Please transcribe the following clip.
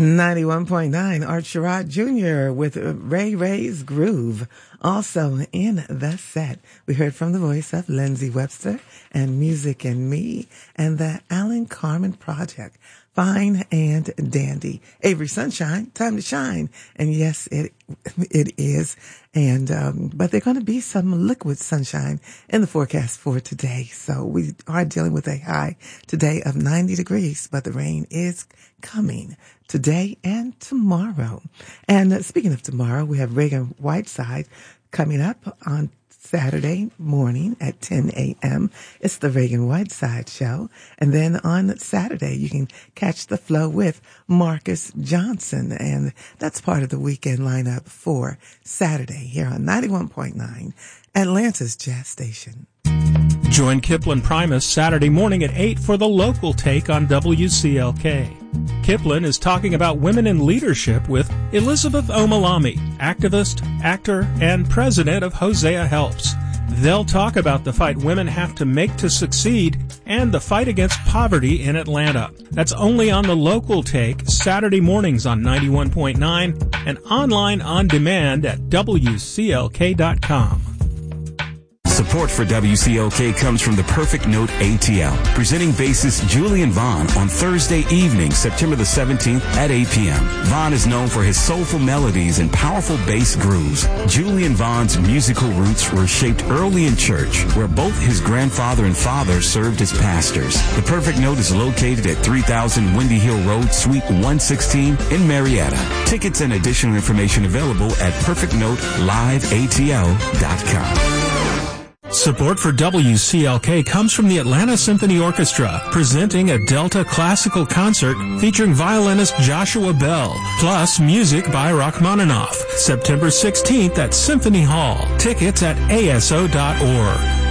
91.9, Art Sherrod Jr. with Ray Ray's Groove. Also in the set, we heard from the voice of Lindsay Webster and Music and Me and the Alan Carmen Project. Fine and dandy. Avery Sunshine, time to shine. And yes, it is. And, but there's going to be some liquid sunshine in the forecast for today. So we are dealing with a high today of 90 degrees, but the rain is coming today and tomorrow. And speaking of tomorrow, we have Reagan Whiteside coming up on Saturday morning at 10 a.m. It's the Reagan Whiteside Show. And then on Saturday, you can catch the flow with Marcus Johnson. And that's part of the weekend lineup for Saturday here on 91.9, Atlanta's Jazz Station. Join Kipling Primus Saturday morning at 8 for the local take on WCLK. Kipling is talking about women in leadership with Elizabeth Omalami, activist, actor, and president of Hosea Helps. They'll talk about the fight women have to make to succeed and the fight against poverty in Atlanta. That's only on the local take, Saturday mornings on 91.9 and online on demand at WCLK.com. Support for WCLK comes from the Perfect Note ATL, presenting bassist Julian Vaughn on Thursday evening, September the 17th at 8 p.m. Vaughn is known for his soulful melodies and powerful bass grooves. Julian Vaughn's musical roots were shaped early in church, where both his grandfather and father served as pastors. The Perfect Note is located at 3000 Windy Hill Road, Suite 116 in Marietta. Tickets and additional information available at perfectnoteliveatl.com. Support for WCLK comes from the Atlanta Symphony Orchestra, presenting a Delta classical concert featuring violinist Joshua Bell, plus music by Rachmaninoff, September 16th at Symphony Hall. Tickets at aso.org.